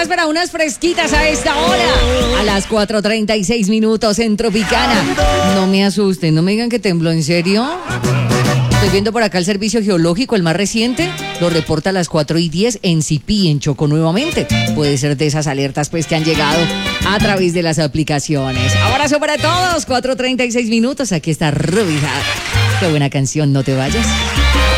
listas para unas fresquitas a esta hora. A las 4:36 minutos en Tropicana. No me asusten, no me digan que tembló, ¿en serio? Estoy viendo por acá el servicio geológico, el más reciente, lo reporta a las 4:10 en Cipí, en Chocó nuevamente. Puede ser de esas alertas pues que han llegado a través de las aplicaciones. Abrazo para todos, 4:36 minutos, aquí está Rubija. Qué buena canción, no te vayas.